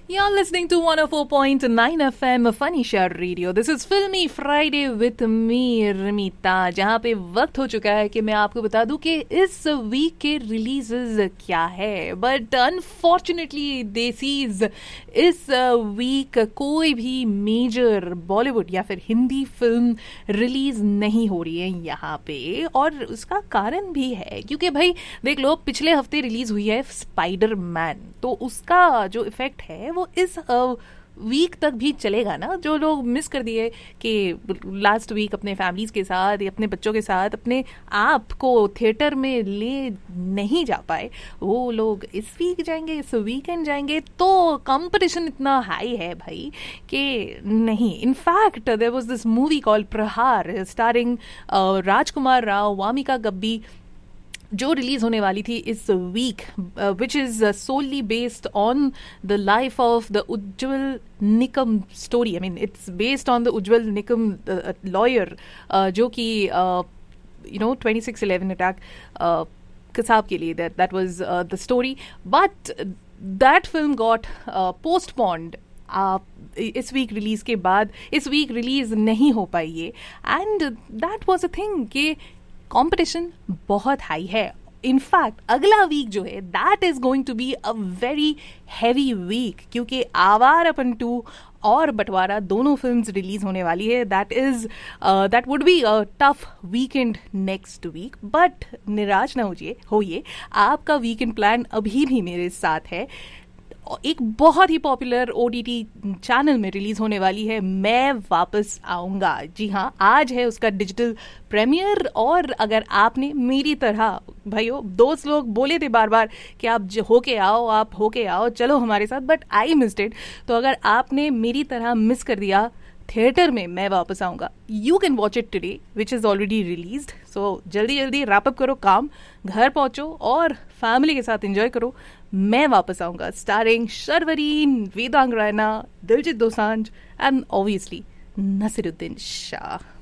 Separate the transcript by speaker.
Speaker 1: You're listening to 104.9 FM Fanisha Radio. This is Filmy Friday with me, Rimita. जहाँ पे वक्त हो चुका है कि मैं आपको बता दूं कि इस वीक के रिलीजेस क्या है. बट अनफॉर्चुनेटली देसीज इस वीक कोई भी मेजर बॉलीवुड या फिर हिंदी फिल्म रिलीज नहीं हो रही है यहाँ पे. और उसका कारण भी है क्योंकि भाई देख लो, पिछले हफ्ते रिलीज हुई है स्पाइडरमैन, तो उसका जो इफेक्ट है वो इस वीक तक भी चलेगा ना. जो लोग मिस कर दिए कि लास्ट वीक अपने फैमिलीज के साथ या अपने बच्चों के साथ अपने आप को थिएटर में ले नहीं जा पाए, वो लोग इस वीक जाएंगे, इस वीकेंड जाएंगे. तो कंपटीशन इतना हाई है भाई कि नहीं. In fact there was this movie called प्रहार स्टारिंग राजकुमार राव, वामिका गब्बी, जो रिलीज होने वाली थी इस week, which is solely based on the life of the Ujjwal Nikam story. I mean it's based on the Ujjwal Nikam lawyer, जो कि 26/11 अटैक कसाब के लिए that was the story. But that film got postponed. इस वीक रिलीज के बाद इस वीक रिलीज नहीं हो पाई ये. And that was a thing कि कंपटीशन बहुत हाई है. इनफैक्ट अगला वीक जो है that is going to be a very heavy week, क्योंकि आवारापन 2 और बंटवारा दोनों फिल्म्स रिलीज होने वाली है. That would be a tough weekend next week. But निराश ना होइए, आपका वीकेंड प्लान अभी भी मेरे साथ है. एक बहुत ही पॉपुलर OTT चैनल में रिलीज होने वाली है मैं वापस आऊंगा. जी हाँ, आज है उसका डिजिटल प्रीमियर. और अगर आपने मेरी तरह भाइयों, दोस्त लोग बोले थे बार बार कि आप होके आओ चलो हमारे साथ, बट आई मिस्ड इट. तो अगर आपने मेरी तरह मिस कर दिया थिएटर में मैं वापस आऊंगा, you can watch it today which is already released. सो जल्दी रैप अप करो काम, घर पहुंचो और फैमिली के साथ एंजॉय करो. मैं वापस आऊंगा starring शर्वरीन, Vedang Raina, Diljit Dosanjh and obviously Naseeruddin Shah.